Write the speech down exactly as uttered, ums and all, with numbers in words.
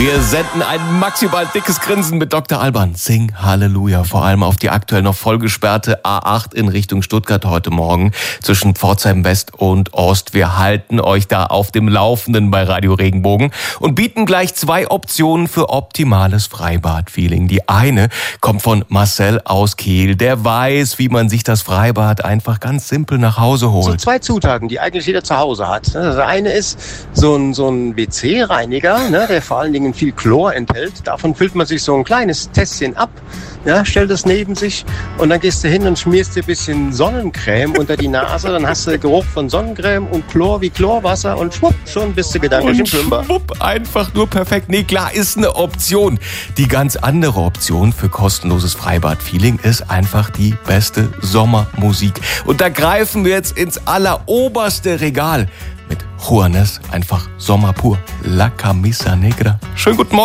Wir senden ein maximal dickes Grinsen mit Doktor Alban. Sing Halleluja. Vor allem auf die aktuell noch voll gesperrte A acht in Richtung Stuttgart heute Morgen zwischen Pforzheim West und Ost. Wir halten euch da auf dem Laufenden bei Radio Regenbogen und bieten gleich zwei Optionen für optimales Freibad-Feeling. Die eine kommt von Marcel aus Kehl. Der weiß, wie man sich das Freibad einfach ganz simpel nach Hause holt. So zwei Zutaten, die eigentlich jeder zu Hause hat. Das eine ist so ein, so ein W C-Reiniger, ne, der vor allen Dingen viel Chlor enthält. Davon füllt man sich so ein kleines Tässchen ab, ja, stellt es neben sich und dann gehst du hin und schmierst dir ein bisschen Sonnencreme unter die Nase. Dann hast du Geruch von Sonnencreme und Chlor wie Chlorwasser und schwupp, schon bist du gedanklich im Schwimmbad. Schwupp, einfach nur perfekt. Nee, klar, ist eine Option. Die ganz andere Option für kostenloses Freibad-Feeling ist einfach die beste Sommermusik. Und da greifen wir jetzt ins alleroberste Regal. Mit Juanes einfach Sommer pur. La Camisa Negra. Schönen guten Morgen.